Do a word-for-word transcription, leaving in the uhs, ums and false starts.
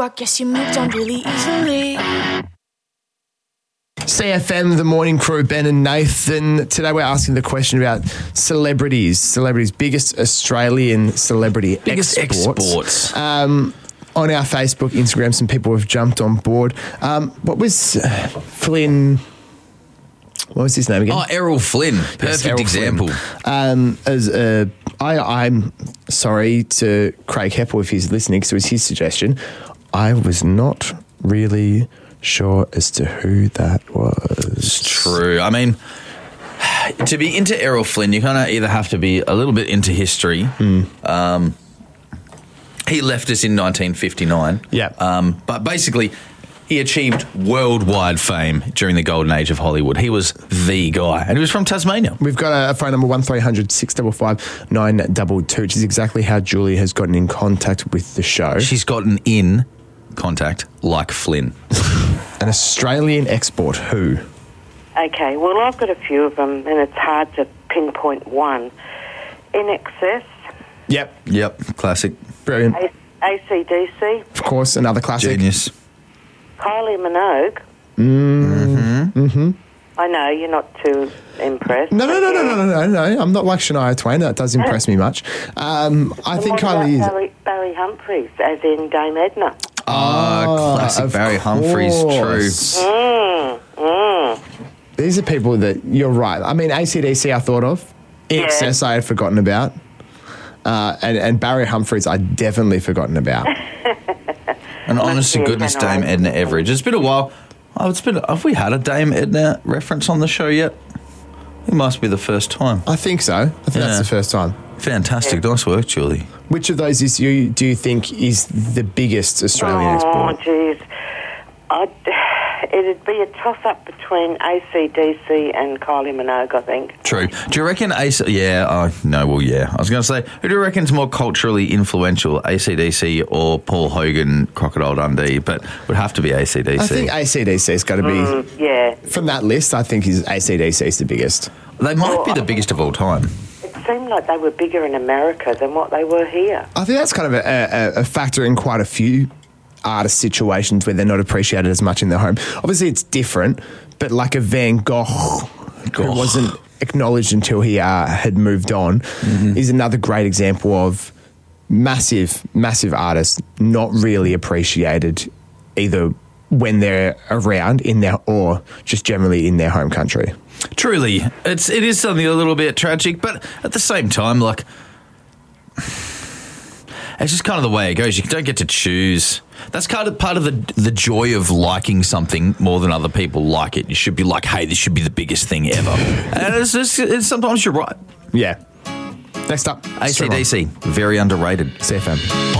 I guess you moved on really easily. C F M, the morning crew, Ben and Nathan. Today we're asking the question about celebrities. Celebrities, biggest Australian celebrity Biggest exports. exports. Um, on our Facebook, Instagram, some people have jumped on board. Um, what was uh, Flynn... What was his name again? Oh, Errol Flynn. Perfect Yes, Errol example. Flynn. Um, as a, I, I'm sorry to Craig Heppel if he's listening, because it was his suggestion. I was not really sure as to who that was. It's true. I mean, to be into Errol Flynn, you kind of either have to be a little bit into history. Mm. Um, he left us in nineteen fifty-nine. Yeah. Um, but basically, he achieved worldwide fame during the golden age of Hollywood. He was the guy, and he was from Tasmania. We've got a phone number one three hundred six five five nine two two, which is exactly how Julie has gotten in contact with the show. She's gotten in contact like Flynn. An Australian export, who? Okay, well, I've got a few of them, and it's hard to pinpoint one. In Excess, Yep. Yep, classic. Brilliant. A C D C, Of course, another classic. Genius. Kylie Minogue. Mm-hmm. Mm-hmm. I know, you're not too impressed. No, no, no, but no, yeah. no, no, no, no. I'm not like Shania Twain. That does impress me much. Um, I And think what about Kylie is... Barry, Barry Humphries, as in Dame Edna. Oh, classic of Barry Humphries. True. course. Mm, mm. These are people that, you're right. I mean, A C D C I thought of. Yeah. Excess I had forgotten about. Uh, and, and Barry Humphries I definitely forgotten about. And honest to be a goodness, Dame generation. Edna Everage. It's been a while. Oh, it's been. Have we had a Dame Edna reference on the show yet? It must be the first time. I think so. I think Yeah. that's the first time. Fantastic. Nice work, Julie. Which of those is you do you think is the biggest Australian Oh, export? jeez. I'd, it'd be a toss-up between A C D C and Kylie Minogue, I think. True. Do you reckon A C... Yeah, oh, no, well, yeah. I was going to say, who do you reckon is more culturally influential, A C D C or Paul Hogan, Crocodile Dundee? But it would have to be A C D C. I think A C D C's got to be... Mm, yeah. From that list, I think is A C D C's the biggest. They might be the biggest of all time. It seemed like they were bigger in America than what they were here. I think that's kind of a, a, a factor in quite a few artist situations where they're not appreciated as much in their home. Obviously, it's different, but like a Van Gogh, who Gogh. wasn't acknowledged until he uh, had moved on, Mm-hmm. is another great example of massive, massive artists not really appreciated either when they're around in their or just generally in their home country. Truly. It's, it is something a little bit tragic, but at the same time, like... It's just kind of the way it goes. You don't get to choose. That's kind of part of the the joy of liking something more than other people like it. You should be like, hey, this should be the biggest thing ever. And it's just, it's, sometimes you're right. Yeah. Next up, A C D C, very underrated. C F M.